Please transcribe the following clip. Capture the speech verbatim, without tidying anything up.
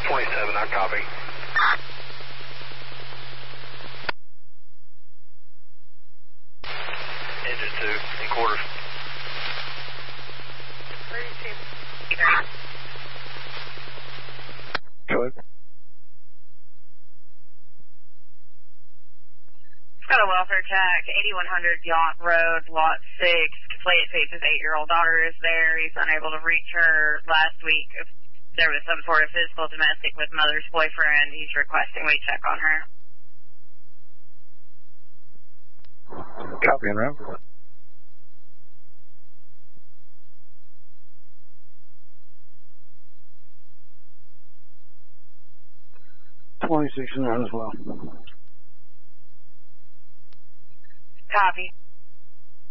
twenty-seven, I copy. Engine two, in quarters. Good. Got a welfare check, eighty-one hundred Yacht Road, Lot six. Complete safe. His eight-year-old daughter is there. He's unable to reach her. Last week, if there was some sort of physical domestic with mother's boyfriend. He's requesting we check on her. Copy, man. twenty-six and nine as well. Copy.